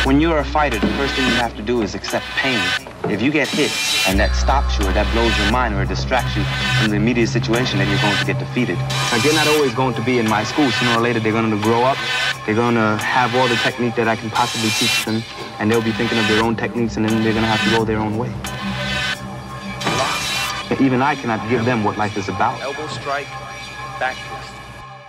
When you're a fighter, the first thing you have to do is accept pain. If you get hit and that stops you or that blows your mind or it distracts you from the immediate situation, then you're going to get defeated. Like, they're not always going to be in my school. Sooner or later, they're going to grow up. They're going to have all the technique that I can possibly teach them, and they'll be thinking of their own techniques, and then they're going to have to go their own way. Even I cannot give them what life is about. Elbow strike, back twist.